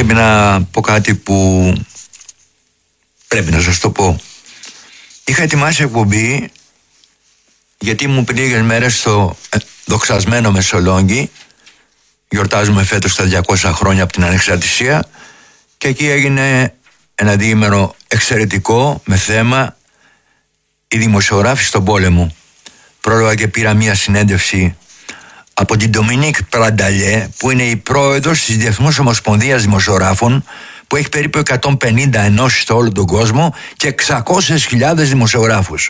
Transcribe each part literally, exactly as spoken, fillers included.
πρέπει να πω κάτι που πρέπει να σας το πω. Είχα ετοιμάσει εκπομπή, γιατί μου πριν λίγες μέρες στο δοξασμένο Μεσολόγγι, γιορτάζουμε φέτος τα διακόσια χρόνια από την ανεξαρτησία, και εκεί έγινε ένα διήμερο εξαιρετικό με θέμα οι δημοσιογράφοι στον πόλεμο. Πρόλαβα και πήρα μια συνέντευξη από την Ντομινίκ Πρανταλιέ, που είναι η πρόεδρος της Διεθνούς Ομοσπονδίας Δημοσιογράφων, που έχει περίπου εκατόν πενήντα ενώσεις σε όλο τον κόσμο και εξακόσιες χιλιάδες δημοσιογράφους.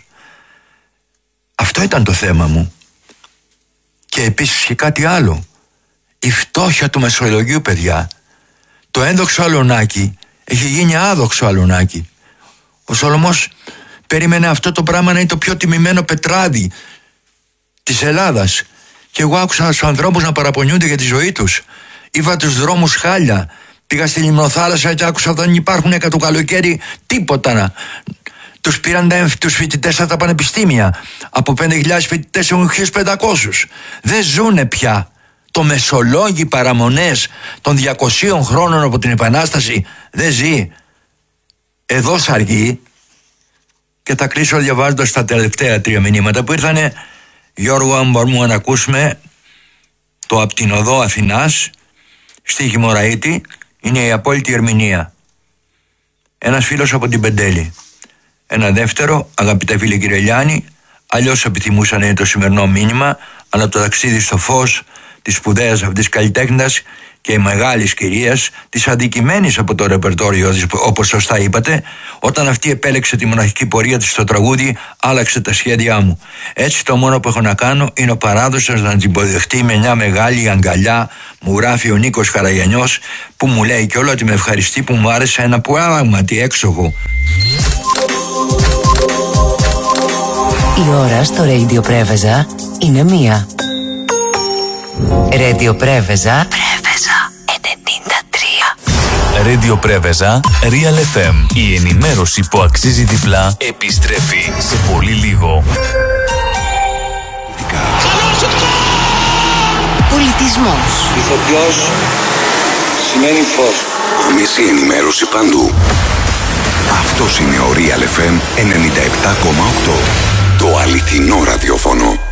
Αυτό ήταν το θέμα μου. Και επίσης και κάτι άλλο. Η φτώχεια του Μεσολογγίου, παιδιά. Το ένδοξο αλωνάκι έχει γίνει άδοξο αλωνάκι. Ο Σολομός περίμενε αυτό το πράγμα να είναι το πιο τιμημένο πετράδι της Ελλάδας. Και εγώ άκουσα τους ανθρώπους να παραπονιούνται για τη ζωή τους. Είδα τους δρόμους χάλια. Πήγα στη Λιμνοθάλασσα και άκουσα ότι δεν υπάρχουν κατά το καλοκαίρι τίποτα να... Τους πήραν τους φοιτητές από τα πανεπιστήμια. Από πέντε χιλιάδες φοιτητές έχουν χίλιους πεντακόσιους. Δεν ζουνε πια. Το Μεσολόγγι παραμονές των διακοσίων χρόνων από την Επανάσταση δεν ζει. Εδώ σαργεί. Και θα κλείσω διαβάζοντας τα τελευταία τρία μηνύματα που ήρθανε. Γιώργο, αν μπορούμε να ακούσουμε το «Απ' την οδό Αθηνάς» στίχη Μωραΐτη, είναι η απόλυτη ερμηνεία. Ένας φίλος από την Πεντέλη. Ένα δεύτερο, αγαπητέ φίλε κύριε Λιάννη, αλλιώς επιθυμούσα να είναι το σημερινό μήνυμα, αλλά το ταξίδι στο φως της σπουδαίας αυτής καλλιτέχνης και μεγάλης κυρίας, της αδικημένης από το ρεπερτόριο της, όπως σωστά είπατε, όταν αυτή επέλεξε τη μοναχική πορεία της στο τραγούδι, άλλαξε τα σχέδιά μου. Έτσι το μόνο που έχω να κάνω είναι ο παράδοσος να την υποδεχτεί με μια μεγάλη αγκαλιά, μου γράφει ο Νίκος Καραγιαννιός, που μου λέει και όλο ότι με ευχαριστεί που μου άρεσε ένα πράγματι έξοχο. Η ώρα στο Radio Πρέβεζα είναι μία. Radio Πρέβεζα ενενήντα τρία. Radio Πρέβεζα Real εφ εμ. Η ενημέρωση που αξίζει διπλά επιστρέφει σε πολύ λίγο. Πολιτισμός. Ηθοποιός σημαίνει φως. Άμεση ενημέρωση παντού. Αυτός είναι ο Real εφ εμ ενενήντα επτά κόμμα οκτώ. Το αληθινό ραδιόφωνο.